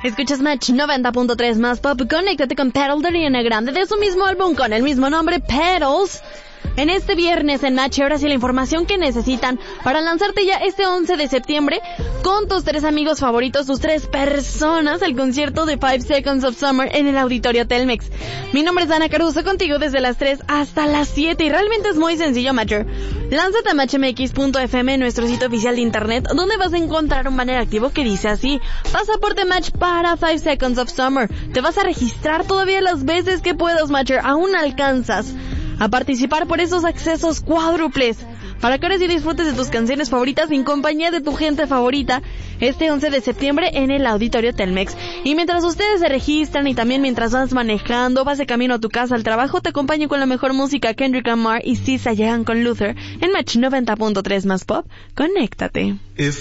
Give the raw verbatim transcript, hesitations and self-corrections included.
Escuchas Match noventa punto tres más pop. Conéctate con Petals de Ariana Grande de su mismo álbum con el mismo nombre, Petals. En este viernes en Match, ahora sí la información que necesitan para lanzarte ya este once de septiembre con tus tres amigos favoritos, tus tres personas, al concierto de Five Seconds of Summer en el Auditorio Telmex. Mi nombre es Ana Caruso, contigo desde las tres hasta las siete y realmente es muy sencillo, Matcher. Lánzate a match m x punto f m, nuestro sitio oficial de internet, donde vas a encontrar un banner activo que dice así: pasaporte Match para Five Seconds of Summer. Te vas a registrar todavía las veces que puedas, Matcher, aún alcanzas a participar por esos accesos cuádruples para que ahora sí disfrutes de tus canciones favoritas en compañía de tu gente favorita este once de septiembre en el Auditorio Telmex. Y mientras ustedes se registran y también mientras vas manejando, vas de camino a tu casa, al trabajo, te acompaño con la mejor música. Kendrick Lamar y Sisa llegan con Luther en Match noventa punto tres más pop. Conéctate.